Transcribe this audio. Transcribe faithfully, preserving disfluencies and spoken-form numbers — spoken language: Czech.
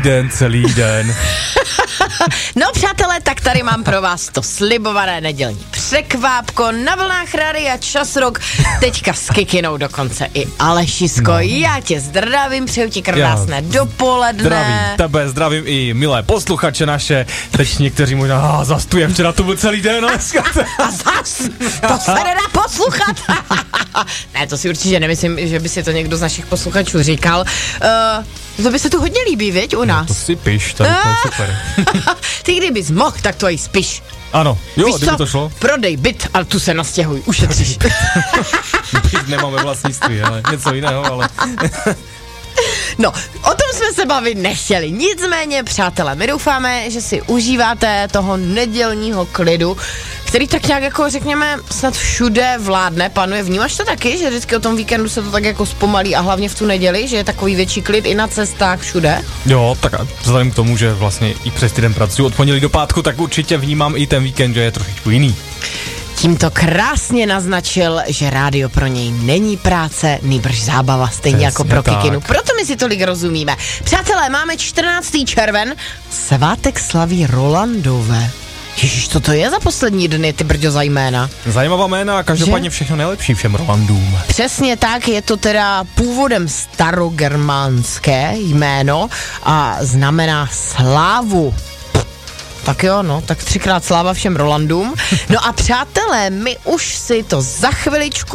den, celý den. No přátelé, tak tady mám pro vás to slibované nedělní překvápko na vlnách Rádia Čas Rock, teďka s Kikinou dokonce i Alešisko. No. Já tě zdravím, přeju ti krásné Já dopoledne. Zdravím tebe, zdravím i milé posluchače naše. Teď někteří možná, ah, zas tu je, včera to byl celý den. A, a zas, to se nedá poslouchat. Ne, to si určitě nemyslím, že by si to někdo z našich posluchačů říkal. Uh, to by se tu hodně líbí, viď, u nás. No, to si piš, to je super. Ty kdybys mohl, tak to i spiš. Ano, jo, Víš kdyby co? to šlo. Prodej byt, ale tu se nastěhuj, ušetříš. Byt nemáme vlastnictví, ale něco jiného, ale... No, o tom jsme se bavit nechtěli. Nicméně, přátelé, my doufáme, že si užíváte toho nedělního klidu, který tak nějak jako, řekněme, snad všude vládne, panuje. Vnímáš to taky, že vždycky o tom víkendu se to tak jako zpomalí a hlavně v tu neděli, že je takový větší klid i na cestách všude? Jo, tak a vzhledem k tomu, že vlastně i přes týden pracuji od pondělí do pátku, tak určitě vnímám i ten víkend, že je trošičku jiný. Tímto krásně naznačil, že rádio pro něj není práce, nýbrž zábava, stejně Přesně jako pro tak. Kikinu. Proto my si tolik rozumíme. Přátelé, máme čtrnáctého červen, svátek slaví Rolandové. Ježiš, co to je za poslední dny, ty brďo, za jména? Zajímavá jména a každopádně že? Všechno nejlepší všem Rolandům. Přesně tak, je to teda původem starogermánské jméno a znamená slávu. Tak jo, no, tak třikrát sláva všem Rolandům. No a přátelé, my už si to za chviličku